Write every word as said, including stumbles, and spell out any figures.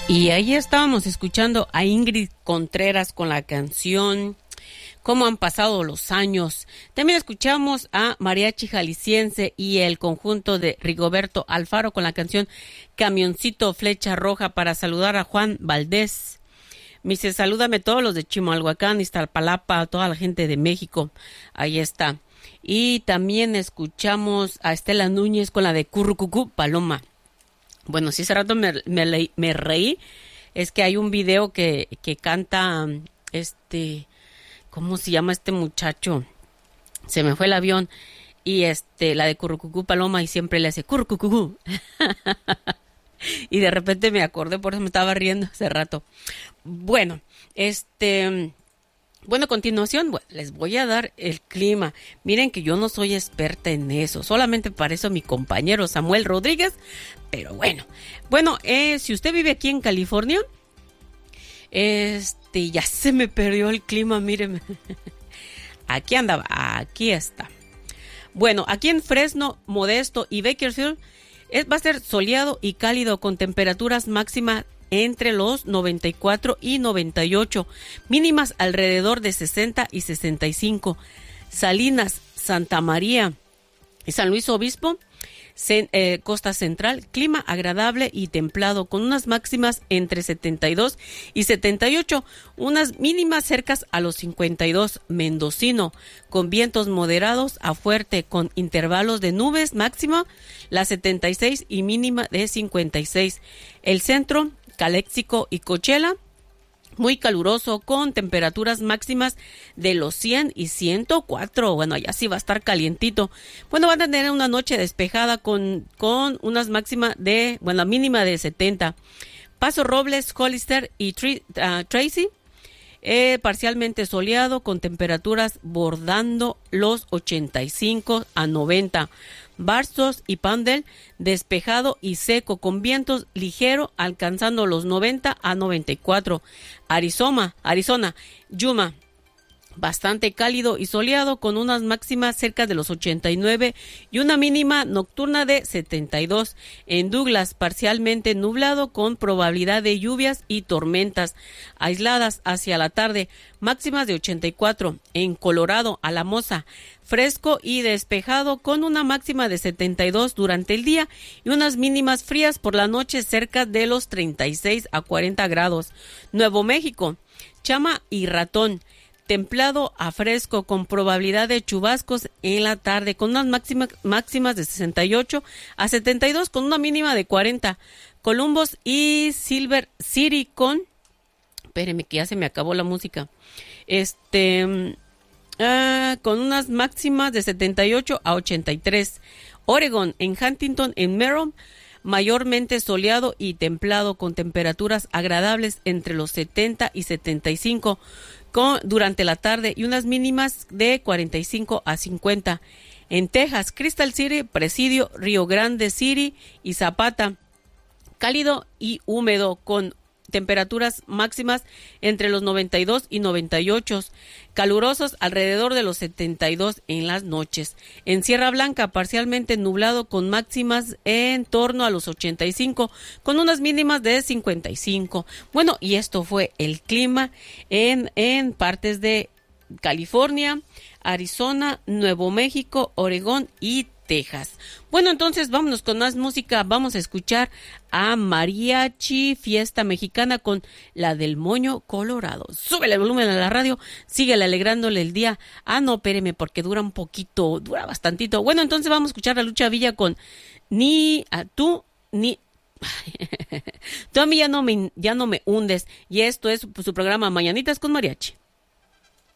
Y ahí estábamos escuchando a Ingrid Contreras con la canción Cómo han pasado los años. También escuchamos a Mariachi Jalisciense y el conjunto de Rigoberto Alfaro con la canción Camioncito Flecha Roja, para saludar a Juan Valdés. Me dice, salúdame todos los de Chimalhuacán, Iztapalapa, toda la gente de México. Ahí está. Y también escuchamos a Estela Núñez con la de Currucucú Paloma. Bueno, si hace rato me, me, me reí, es que hay un video que, que canta, este, ¿cómo se llama este muchacho? Se me fue el avión. Y este, la de Currucucú Paloma, y siempre le hace Currucucú. Y de repente me acordé, por eso me estaba riendo hace rato. Bueno, este... Bueno, a continuación, bueno, les voy a dar el clima. Miren que yo no soy experta en eso, solamente para eso mi compañero Samuel Rodríguez, pero bueno. Bueno, eh, si usted vive aquí en California, este, ya se me perdió el clima, mírenme. Aquí andaba, aquí está. Bueno, aquí en Fresno, Modesto y Bakersfield, es, va a ser soleado y cálido con temperaturas máximas entre los noventa y cuatro y noventa y ocho, mínimas alrededor de sesenta y sesenta y cinco. Salinas, Santa María y San Luis Obispo, ce, eh, Costa Central, clima agradable y templado con unas máximas entre setenta y dos y setenta y ocho, unas mínimas cercas a los cincuenta y dos. Mendocino, con vientos moderados a fuerte con intervalos de nubes, máxima la setenta y seis y mínima de cincuenta y seis. El centro, Caléxico y Coachella, muy caluroso con temperaturas máximas de los cien y ciento cuatro. Bueno, allá sí va a estar calientito. Bueno, van a tener una noche despejada con, con unas máximas de, bueno, mínima de setenta. Paso Robles, Hollister y Tri, uh, Tracy, eh, parcialmente soleado con temperaturas bordando los ochenta y cinco a noventa. Bastos y Pandel, despejado y seco con vientos ligero alcanzando los noventa a noventa y cuatro. Arizona, Arizona, Yuma, bastante cálido y soleado con unas máximas cerca de los ochenta y nueve y una mínima nocturna de setenta y dos. En Douglas, parcialmente nublado con probabilidad de lluvias y tormentas aisladas hacia la tarde, máximas de ochenta y cuatro. En Colorado, Alamosa, fresco y despejado con una máxima de setenta y dos durante el día y unas mínimas frías por la noche cerca de los treinta y seis a cuarenta grados. Nuevo México, Chama y Ratón, templado a fresco con probabilidad de chubascos en la tarde con unas máximas, máximas de sesenta y ocho a setenta y dos con una mínima de cuarenta. Columbus y Silver City con... Espérenme que ya se me acabó la música. Este... Uh, con unas máximas de setenta y ocho a ochenta y tres. Oregon, en Huntington, en Merrill, mayormente soleado y templado con temperaturas agradables entre los setenta y setenta y cinco con, durante la tarde y unas mínimas de cuarenta y cinco a cincuenta. En Texas, Crystal City, Presidio, Rio Grande City y Zapata, cálido y húmedo con temperaturas máximas entre los noventa y dos y noventa y ocho, calurosos alrededor de los setenta y dos en las noches. En Sierra Blanca, parcialmente nublado con máximas en torno a los ochenta y cinco, con unas mínimas de cincuenta y cinco. Bueno, y esto fue el clima en, en partes de California, Arizona, Nuevo México, Oregón y Texas. Bueno, entonces vámonos con más música. Vamos a escuchar a Mariachi Fiesta Mexicana con la del Moño Colorado. Súbele el volumen a la radio, síguele alegrándole el día. Ah, no, espéreme, porque dura un poquito, dura bastantito. Bueno, entonces vamos a escuchar a Lucha Villa con Ni a tú, ni... Tú a mí ya no me, ya no me hundes. Y esto es su programa Mañanitas con Mariachi.